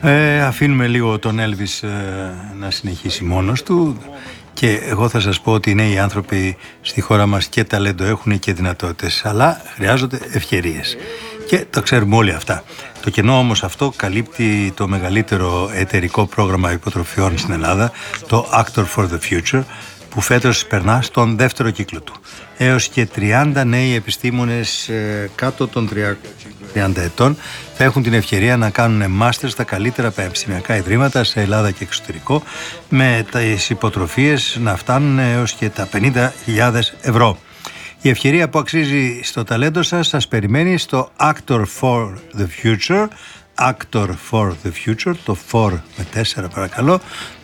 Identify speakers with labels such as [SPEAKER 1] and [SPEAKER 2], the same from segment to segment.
[SPEAKER 1] Αφήνουμε λίγο τον Έλβις να συνεχίσει μόνος του και εγώ θα σας πω ότι οι νέοι άνθρωποι στη χώρα μας και ταλέντο έχουν και δυνατότητες, αλλά χρειάζονται ευκαιρίες και το ξέρουμε όλοι αυτά. Το κενό όμως αυτό καλύπτει το μεγαλύτερο εταιρικό πρόγραμμα υποτροφιών στην Ελλάδα, το Actor for the Future, που φέτος περνά στον δεύτερο κύκλο του. Έως και 30 νέοι επιστήμονες κάτω των 30 ετών θα έχουν την ευκαιρία να κάνουν μάστερ στα καλύτερα πανεπιστημιακά ιδρύματα σε Ελλάδα και εξωτερικό, με τις υποτροφίες να φτάνουν έως και τα 50.000 ευρώ. Η ευκαιρία που αξίζει στο ταλέντο σας περιμένει στο Actor for the Future, Actor for the Future, το 4 με 4 παρακαλώ,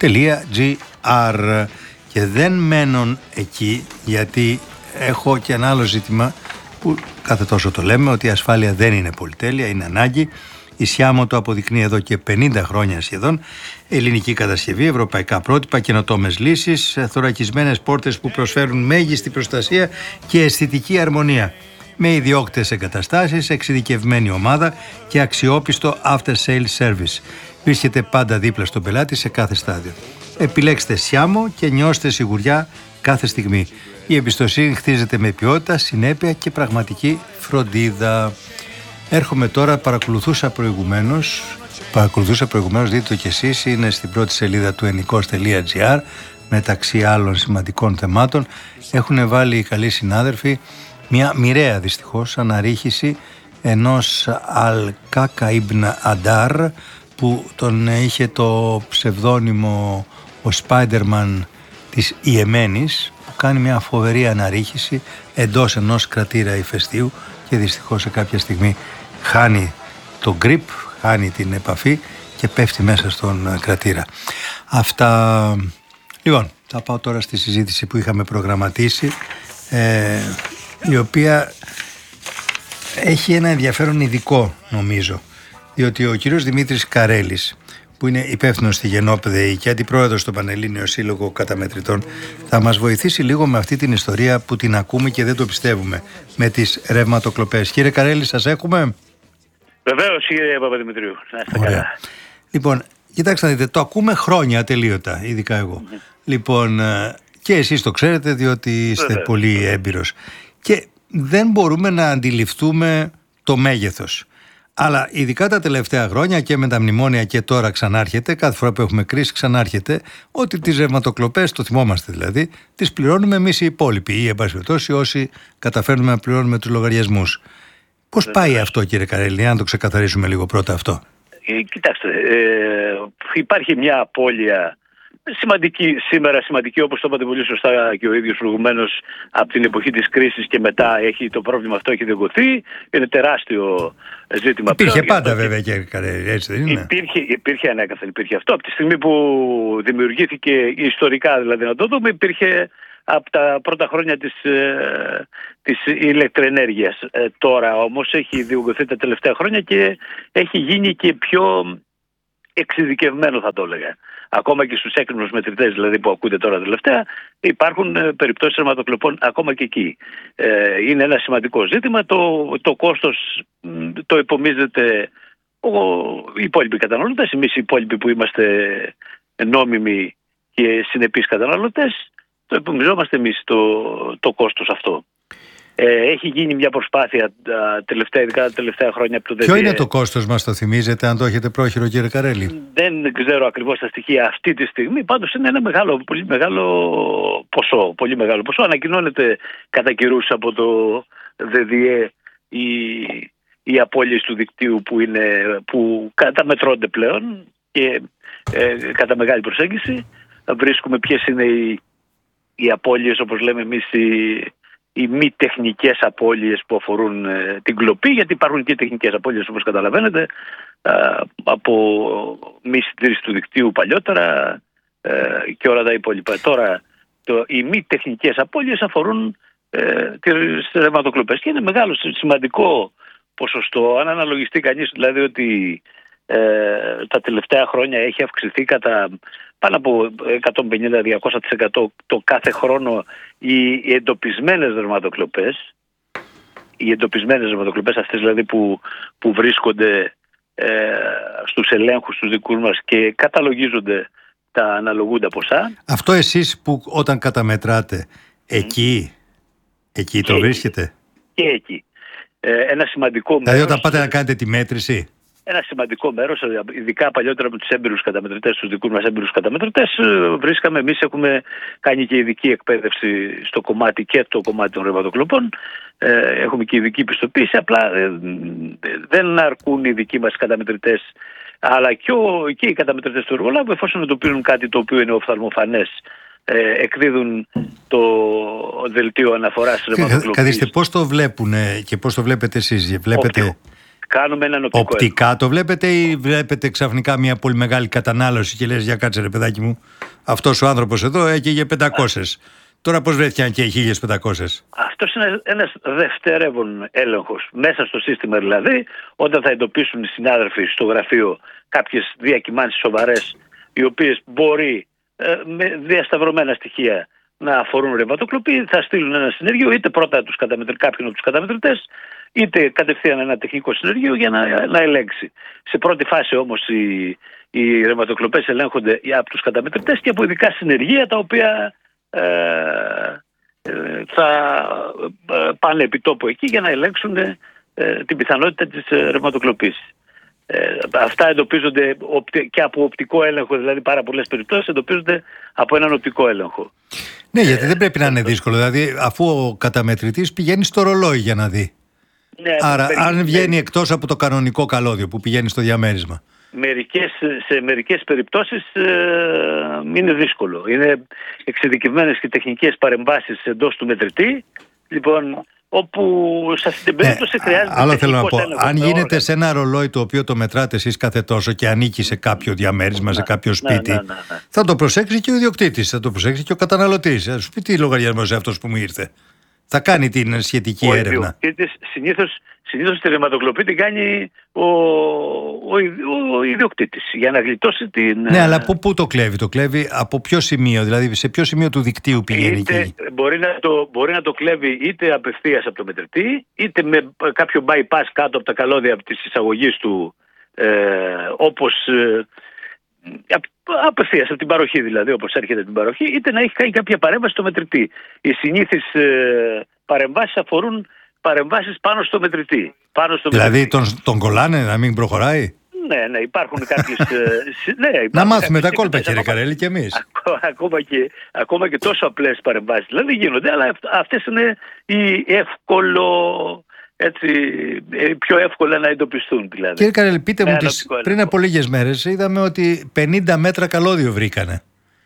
[SPEAKER 1] .gr. Και δεν μένουν εκεί, γιατί έχω και ένα άλλο ζήτημα που κάθε τόσο το λέμε, ότι η ασφάλεια δεν είναι πολυτέλεια, είναι ανάγκη. Η Σιάμο το αποδεικνύει εδώ και 50 χρόνια σχεδόν. Ελληνική κατασκευή, ευρωπαϊκά πρότυπα, καινοτόμες λύσεις, θωρακισμένες πόρτες που προσφέρουν μέγιστη προστασία και αισθητική αρμονία. Με ιδιόκτητες εγκαταστάσεις, εξειδικευμένη ομάδα και αξιόπιστο after sales service. Βρίσκεται πάντα δίπλα στον πελάτη σε κάθε στάδιο. Επιλέξτε Σιάμο και νιώστε σιγουριά κάθε στιγμή. Η εμπιστοσύνη χτίζεται με ποιότητα, συνέπεια και πραγματική φροντίδα. Έρχομαι τώρα, παρακολουθούσα προηγουμένως, δείτε το κι εσείς, είναι στην πρώτη σελίδα του ennikos.gr, μεταξύ άλλων σημαντικών θεμάτων. Έχουν βάλει οι καλοί συνάδελφοι μια μοιραία δυστυχώς αναρρίχηση ενός Αλκάκα Ιμπν Αντάρ, που τον είχε το ψευδόνυμο ο Spider-Man της Ιεμένης, που κάνει μια φοβερή αναρρίχηση εντός ενός κρατήρα ηφαιστείου και δυστυχώς σε κάποια στιγμή χάνει το grip, χάνει την επαφή και πέφτει μέσα στον κρατήρα. Αυτά. Λοιπόν, θα πάω τώρα στη συζήτηση που είχαμε προγραμματίσει, η οποία έχει ένα ενδιαφέρον ειδικό νομίζω, διότι ο κύριος Δημήτρης Καρέλης, που είναι υπεύθυνος στη Γενόπ.ΔΕΗ και αντιπρόεδρος στο Πανελλήνιο Σύλλογο Καταμετρητών, θα μας βοηθήσει λίγο με αυτή την ιστορία που την ακούμε και δεν το πιστεύουμε, με τις ρευματοκλοπές. Κύριε Καρέλη, σας έχουμε?
[SPEAKER 2] Βεβαίως, κύριε Παπαδημητρίου. Να είστε καλά.
[SPEAKER 1] Λοιπόν, κοιτάξτε να δείτε, το ακούμε χρόνια ατελείωτα, ειδικά εγώ. Λοιπόν, και εσείς το ξέρετε, διότι είστε πολύ έμπειρος. Και δεν μπορούμε να αντιληφθούμε το μέγεθος. Αλλά ειδικά τα τελευταία χρόνια και με τα μνημόνια και τώρα ξανάρχεται, κάθε φορά που έχουμε κρίση ξανάρχεται, ότι τις ρευματοκλοπές, το θυμόμαστε δηλαδή, τις πληρώνουμε εμείς οι υπόλοιποι ή εν πάση περιπτώσει όσοι καταφέρνουμε να πληρώνουμε τους λογαριασμούς. Πώς πάει αυτό, κύριε Καρέλη, αν το ξεκαθαρίσουμε λίγο πρώτα αυτό?
[SPEAKER 2] Κοιτάξτε, υπάρχει μια απώλεια σημαντική, όπως το είπατε πολύ σωστά και ο ίδιος προηγουμένως, από την εποχή της κρίσης και μετά το πρόβλημα αυτό έχει διωγγωθεί. Είναι τεράστιο ζήτημα.
[SPEAKER 1] Υπήρχε πάντα βέβαια, κύριε Καρέλη, έτσι δεν είναι?
[SPEAKER 2] Υπήρχε ανέκαθεν, υπήρχε αυτό. Από τη στιγμή που δημιουργήθηκε ιστορικά, δηλαδή να το δούμε, υπήρχε από τα πρώτα χρόνια της ηλεκτροενέργειας. Τώρα όμως έχει διωγγωθεί τα τελευταία χρόνια και έχει γίνει και πιο εξειδικευμένο, θα το έλεγα. Ακόμα και στους έκρημνους μετρητές, δηλαδή που ακούτε τώρα τελευταία, υπάρχουν περιπτώσεις ρευματοκλοπών ακόμα και εκεί. Είναι ένα σημαντικό ζήτημα. Το κόστος το επομίζεται οι υπόλοιποι καταναλωτές. Εμείς οι υπόλοιποι που είμαστε νόμιμοι και συνεπείς καταναλωτές, το επομιζόμαστε εμείς το κόστος αυτό. Έχει γίνει μια προσπάθεια ειδικά τα τελευταία χρόνια από το ΔΔΕ.
[SPEAKER 1] Ποιο είναι το κόστος, μας το θυμίζετε, αν το έχετε πρόχειρο, κύριε Καρέλη?
[SPEAKER 2] Δεν ξέρω ακριβώς τα στοιχεία αυτή τη στιγμή, πάντως είναι ένα πολύ μεγάλο ποσό. Ανακοινώνεται κατά καιρούς από το ΔΔΕ οι απώλειες του δικτύου που καταμετρώνται πλέον και κατά μεγάλη προσέγγιση. Βρίσκουμε ποιες είναι οι απώλειες, όπως λέμε εμείς, οι μη τεχνικές απώλειες που αφορούν την κλοπή, γιατί υπάρχουν και τεχνικές απώλειες, όπως καταλαβαίνετε, από μη συντήρηση του δικτύου παλιότερα και όλα τα υπόλοιπα. Τώρα οι μη τεχνικές απώλειες αφορούν τις ρευματοκλοπές και είναι μεγάλο σημαντικό ποσοστό. Αν αναλογιστεί κανείς δηλαδή ότι τα τελευταία χρόνια έχει αυξηθεί κατά πάνω από 150-200% το κάθε χρόνο οι εντοπισμένες ρευματοκλοπές. Οι εντοπισμένες ρευματοκλοπές αυτές δηλαδή που βρίσκονται στους ελέγχους τους δικούς μας και καταλογίζονται τα αναλογούντα ποσά.
[SPEAKER 1] Αυτό εσείς που όταν καταμετράτε εκεί το βρίσκετε?
[SPEAKER 2] Και εκεί. Ένα σημαντικό μέρος.
[SPEAKER 1] Δηλαδή όταν πάτε να κάνετε τη μέτρηση?
[SPEAKER 2] Ένα σημαντικό μέρος, ειδικά παλιότερα από τους έμπειρους καταμετρητές, τους δικούς μας έμπειρους καταμετρητές, βρίσκαμε, εμείς έχουμε κάνει και ειδική εκπαίδευση στο κομμάτι και το κομμάτι των ρευματοκλοπών. Έχουμε και ειδική πιστοποίηση, απλά δεν αρκούν οι δικοί μας καταμετρητές, αλλά και οι καταμετρητές του εργολάβου, εφόσον εντοπίζουν κάτι το οποίο είναι οφθαλμοφανές, εκδίδουν το δελτίο αναφοράς ρευματοκλοπής.
[SPEAKER 1] Καθίστε, πώς το βλέπουν και πώς το βλέπετε εσείς? Βλέπετε
[SPEAKER 2] κάνουμε έναν
[SPEAKER 1] οπτικά το βλέπετε ή βλέπετε ξαφνικά μια πολύ μεγάλη κατανάλωση και λες, για κάτσε ρε παιδάκι μου, αυτός ο άνθρωπος εδώ έκαιγε 500. Τώρα πώς βρέθηκαν και 1500?
[SPEAKER 2] Αυτός είναι ένας δευτερεύον έλεγχος. Μέσα στο σύστημα δηλαδή, όταν θα εντοπίσουν οι συνάδελφοι στο γραφείο κάποιες διακυμάνσεις σοβαρές, οι οποίες μπορεί με διασταυρωμένα στοιχεία να αφορούν ρευματοκλοπή, θα στείλουν ένα συνεργείο, είτε πρώτα κάποιον από τους καταμετρητές, είτε κατευθείαν ένα τεχνικό συνεργείο για να ελέγξει. Σε πρώτη φάση όμως οι ρευματοκλοπές ελέγχονται από τους καταμετρητές και από ειδικά συνεργεία, τα οποία θα πάνε επί τόπου εκεί για να ελέγξουν την πιθανότητα της ρευματοκλοπής. Αυτά εντοπίζονται και από οπτικό έλεγχο, δηλαδή πάρα πολλές περιπτώσεις εντοπίζονται από έναν οπτικό έλεγχο.
[SPEAKER 1] Ναι, γιατί δεν πρέπει να είναι δύσκολο, δηλαδή αφού ο καταμετρητής πηγαίνει στο ρολόι για να δει. Ναι, άρα αν βγαίνει εκτός από το κανονικό καλώδιο που πηγαίνει στο διαμέρισμα.
[SPEAKER 2] Σε μερικές περιπτώσεις είναι δύσκολο. Είναι εξειδικευμένες και τεχνικές παρεμβάσεις εντός του μετρητή, λοιπόν, όπου σε αυτή την περίπτωση χρειάζεται.
[SPEAKER 1] Άλλο θέλω να πω, αν γίνεται σε ένα ρολόι το οποίο το μετράτε εσείς κάθε τόσο και ανήκει σε κάποιο διαμέρισμα, σε κάποιο σπίτι, θα το προσέξει και ο ιδιοκτήτης, θα το προσέξει και ο καταναλωτής. Θα σου πει τι λογαριασμός αυτός που μου ήρθε. Θα κάνει την σχετική έρευνα.
[SPEAKER 2] Συνήθως τη ρευματοκλοπή την κάνει ο ιδιοκτήτης για να γλιτώσει την...
[SPEAKER 1] Ναι, αλλά πού το κλέβει? Το κλέβει από ποιο σημείο? Δηλαδή σε ποιο σημείο του δικτύου πηγαίνει εκεί?
[SPEAKER 2] Μπορεί να το κλέβει είτε απευθείας από το μετρητή, είτε με κάποιο bypass κάτω από τα καλώδια της εισαγωγής του, όπως... απευθείας από την παροχή, δηλαδή όπως έρχεται την παροχή, είτε να έχει κάνει κάποια παρέμβαση στο μετρητή. Οι συνήθεις παρεμβάσεις αφορούν παρεμβάσεις πάνω στο μετρητή.
[SPEAKER 1] Δηλαδή τον κολλάνε να μην προχωράει?
[SPEAKER 2] Ναι, υπάρχουν κάποιες...
[SPEAKER 1] να μάθουμε τα κόλπα, κύριε Καρέλη, και εμείς.
[SPEAKER 2] Ακόμα και τόσο απλές παρεμβάσεις δηλαδή γίνονται, αλλά αυτές είναι πιο εύκολα να εντοπιστούν δηλαδή.
[SPEAKER 1] Κύριε Καρέλη, πείτε μου, πριν από λίγες μέρες είδαμε ότι 50 μέτρα καλώδιο βρήκανε.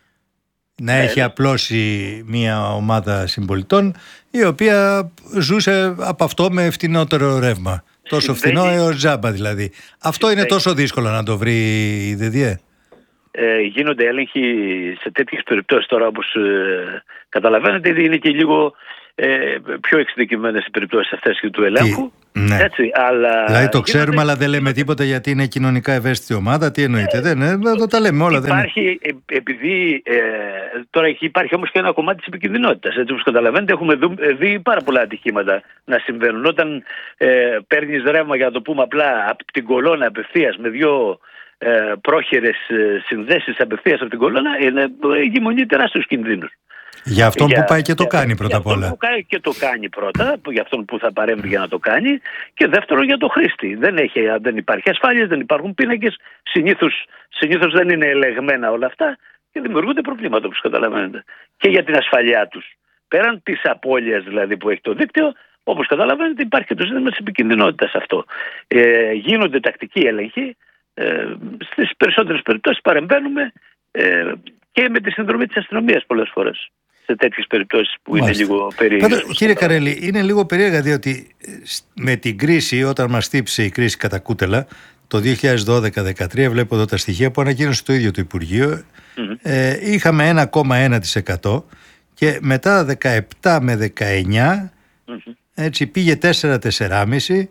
[SPEAKER 1] Να έχει απλώσει μια ομάδα συμπολιτών η οποία ζούσε από αυτό με φτηνότερο ρεύμα. Τόσο φθηνό έως τζάμπα δηλαδή. Αυτό είναι τόσο δύσκολο να το βρει η ΔΔΕ?
[SPEAKER 2] Γίνονται έλεγχοι σε τέτοιες περιπτώσεις τώρα, όπως καταλαβαίνετε, είναι και λίγο πιο εξειδικευμένες οι περιπτώσεις αυτές και του ελέγχου.
[SPEAKER 1] Ναι.
[SPEAKER 2] Έτσι, αλλά
[SPEAKER 1] δηλαδή το ξέρουμε, αλλά δεν λέμε τίποτα γιατί είναι κοινωνικά ευαίσθητη ομάδα. Τι εννοείτε? Δεν τα λέμε όλα.
[SPEAKER 2] Υπάρχει, επειδή τώρα υπάρχει όμως και ένα κομμάτι της επικινδυνότητας. Έτσι όπως καταλαβαίνετε, έχουμε δει πάρα πολλά ατυχήματα να συμβαίνουν. Όταν παίρνεις ρεύμα, για να το πούμε απλά, από την κολόνα απευθείας με δύο πρόχειρες συνδέσεις απευθείας από την κολόνα, εγκυμονεί τεράστιους κινδύνους.
[SPEAKER 1] Για αυτόν που πάει και το κάνει πρώτα απ' όλα.
[SPEAKER 2] Για αυτόν που πάει και το κάνει πρώτα, για αυτόν που θα παρέμβει για να το κάνει, και δεύτερον για το χρήστη. Δεν υπάρχει ασφάλεια, δεν υπάρχουν πίνακες, συνήθως δεν είναι ελεγμένα όλα αυτά και δημιουργούνται προβλήματα, όπως καταλαβαίνετε. Και για την ασφαλειά τους. Πέραν της απώλειας δηλαδή που έχει το δίκτυο, όπως καταλαβαίνετε, υπάρχει και το ζήτημα της επικινδυνότητας αυτό. Γίνονται τακτικοί έλεγχοι, στις περισσότερες περιπτώσεις παρεμβαίνουμε και με τη συνδρομή της αστυνομίας πολλές φορές σε τέτοιες περιπτώσεις που είναι λίγο περίεργες.
[SPEAKER 1] Κύριε Καρέλη, είναι λίγο περίεργα διότι με την κρίση, όταν μας χτύπησε η κρίση κατά κούτελα το 2012-2013, βλέπω εδώ τα στοιχεία που ανακοίνωσε το ίδιο το Υπουργείο, είχαμε 1,1% και μετά 17 με 19 έτσι πήγε 4-4,5%.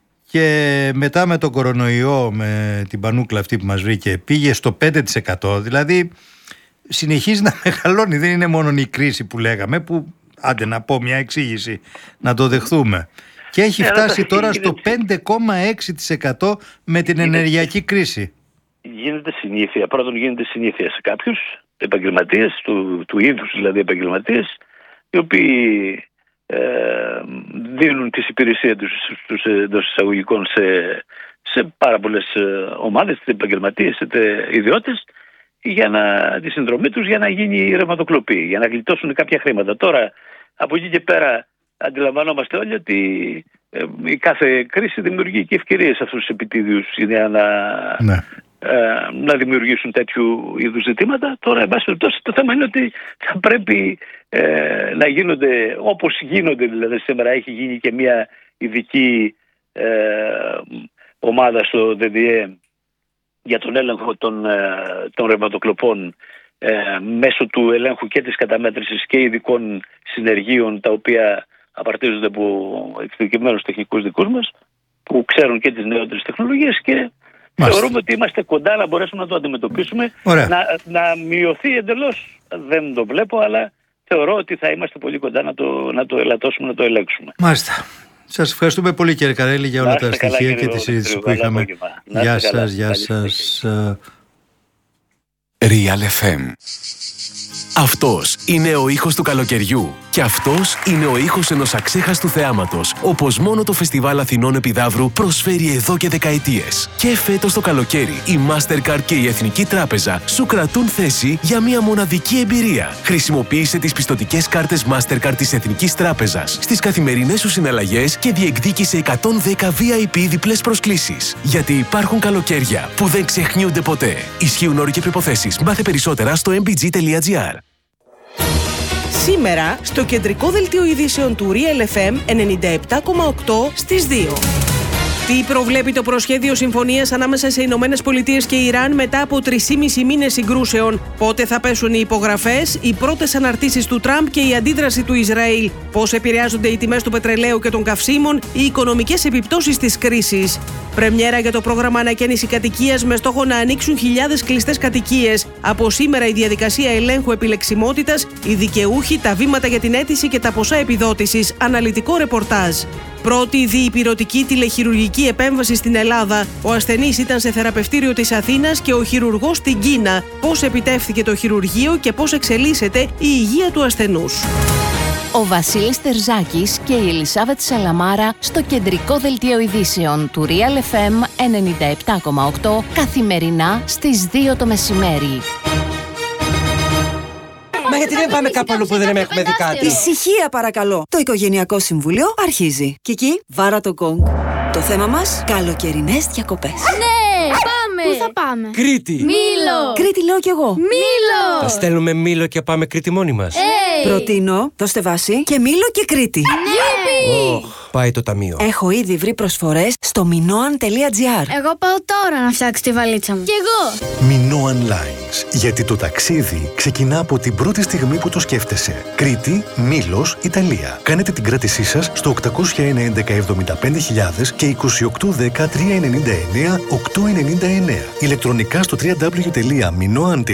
[SPEAKER 1] Και μετά με τον κορονοϊό, με την πανούκλα αυτή που μας βρήκε, πήγε στο 5%. Δηλαδή συνεχίζει να μεγαλώνει. Δεν είναι μόνο η κρίση που λέγαμε, που άντε να πω μια εξήγηση, να το δεχθούμε. Και έχει φτάσει τώρα στο 5,6% με την ενεργειακή κρίση.
[SPEAKER 2] Γίνεται συνήθεια. Πρώτον, γίνεται συνήθεια σε κάποιους επαγγελματίες, του είδους δηλαδή επαγγελματίες, οι οποίοι δίνουν τις υπηρεσίες τους εντός εισαγωγικών σε πάρα πολλές ομάδες, είτε επαγγελματίες είτε ιδιώτες, για τη συνδρομή τους για να γίνει η ρευματοκλοπή, για να γλιτώσουν κάποια χρήματα. Τώρα, από εκεί και πέρα, αντιλαμβανόμαστε όλοι ότι η κάθε κρίση δημιουργεί και ευκαιρίες σε αυτούς τους επιτίδιους για να δημιουργήσουν τέτοιου είδους ζητήματα. Τώρα, εν πάση περιπτώσει, το θέμα είναι ότι θα πρέπει να γίνονται όπως γίνονται. Δηλαδή, σήμερα έχει γίνει και μια ειδική ομάδα στο ΔΔΕ για τον έλεγχο των ρευματοκλοπών, μέσω του ελέγχου και της καταμέτρησης και ειδικών συνεργείων, τα οποία απαρτίζονται από εξειδικευμένους τεχνικούς δικούς μας που ξέρουν και τις νεότερες τεχνολογίες, και θεωρούμε ότι είμαστε κοντά να μπορέσουμε να το αντιμετωπίσουμε. Να μειωθεί εντελώς δεν το βλέπω, αλλά θεωρώ ότι θα είμαστε πολύ κοντά να το ελαττώσουμε, να το ελέγξουμε.
[SPEAKER 1] Μάλιστα. Σας ευχαριστούμε πολύ, κύριε Καρέλη, για όλα τα στοιχεία και τη συζήτηση που είχαμε. Γεια σας, γεια σας.
[SPEAKER 3] Real FM. Αυτός είναι ο ήχος του καλοκαιριού. Και αυτός είναι ο ήχος ενός αξέχαστου θεάματος, όπως μόνο το Φεστιβάλ Αθηνών Επιδαύρου προσφέρει εδώ και δεκαετίες. Και φέτος το καλοκαίρι, η Mastercard και η Εθνική Τράπεζα σου κρατούν θέση για μια μοναδική εμπειρία. Χρησιμοποίησε τις πιστωτικές κάρτες Mastercard της Εθνικής Τράπεζας στις καθημερινές σου συναλλαγές και διεκδίκησε 110 VIP διπλές προσκλήσεις. Γιατί υπάρχουν καλοκαίρια που δεν ξεχνιούνται ποτέ. Ισχύουν όροι και προϋποθέσεις. Μάθε περισσότερα στο mbg.gr.
[SPEAKER 4] Σήμερα, στο κεντρικό δελτίο ειδήσεων του Real FM 97,8 στις 2. Τι προβλέπει το προσχέδιο συμφωνίας ανάμεσα σε Ηνωμένες Πολιτείες και Ιράν μετά από 3,5 μήνες συγκρούσεων? Πότε θα πέσουν οι υπογραφές, οι πρώτες αναρτήσεις του Τραμπ και η αντίδραση του Ισραήλ? Πώς επηρεάζονται οι τιμές του πετρελαίου και των καυσίμων, οι οικονομικές επιπτώσεις της κρίσης? Πρεμιέρα για το πρόγραμμα ανακαίνιση κατοικίας με στόχο να ανοίξουν χιλιάδες κλειστές κατοικίες. Από σήμερα η διαδικασία ελέγχου επιλεξιμότητας, οι δικαιούχοι, τα βήματα για την αίτηση και τα ποσά επιδότησης. Αναλυτικό ρεπορτάζ. Πρώτη διυπηρωτική τηλεχειρουργική επέμβαση στην Ελλάδα. Ο ασθενής ήταν σε θεραπευτήριο της Αθήνας και ο χειρουργός στην Κίνα. Πώς επιτεύχθηκε το χειρουργείο και πώς εξελίσσεται η υγεία του ασθενούς?
[SPEAKER 5] Ο Βασίλης Τερζάκης και η Ελισάβετ Σαλαμάρα στο κεντρικό δελτίο ειδήσεων του Real FM 97,8 καθημερινά στις 2 το μεσημέρι.
[SPEAKER 6] Μα γιατί δεν πάμε κάπου αλλού που δεν έχουμε δει κάτι?
[SPEAKER 7] Ησυχία παρακαλώ. Το Οικογενειακό Συμβούλιο αρχίζει. Κική, βάρα το γκονγκ. Το θέμα μας, καλοκαιρινές διακοπές.
[SPEAKER 8] Ναι, πάμε! Πού θα πάμε?
[SPEAKER 6] Κρήτη!
[SPEAKER 8] Μήλο!
[SPEAKER 7] Κρήτη λέω κι εγώ.
[SPEAKER 8] Μήλο!
[SPEAKER 6] Θα στέλνουμε Μήλο και πάμε Κρήτη μόνοι μας.
[SPEAKER 7] Προτείνω, δώστε βάση και Μήλο και Κρήτη.
[SPEAKER 8] Γιουπι!
[SPEAKER 6] Πάει το ταμείο.
[SPEAKER 7] Έχω ήδη βρει προσφορές στο minoan.gr.
[SPEAKER 8] Εγώ πάω τώρα να φτιάξω τη βαλίτσα μου. Κι εγώ!
[SPEAKER 9] Minoan Lines. Γιατί το ταξίδι ξεκινά από την πρώτη στιγμή που το σκέφτεσαι. Κρήτη, Μήλος, Ιταλία. Κάνετε την κράτησή σας στο 801-11-75.000 και 2810-399-899. Ηλεκτρονικά στο www.minoan.gr.